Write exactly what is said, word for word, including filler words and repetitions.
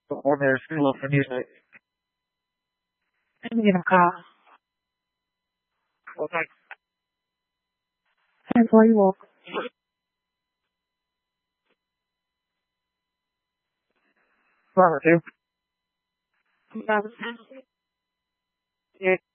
Or there's still for music. And in a car. Okay. And where you walk. Robert, too. Yeah.